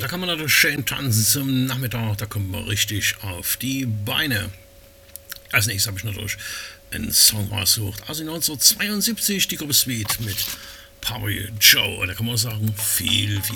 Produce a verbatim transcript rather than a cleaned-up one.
da kann man natürlich schön tanzen zum Nachmittag, da kommt man richtig auf die Beine. Als nächstes habe ich natürlich einen Song rausgesucht. Also neunzehnhundertzweiundsiebzig die Gruppe Sweet mit Party Joe. Da kann man sagen, viel, viel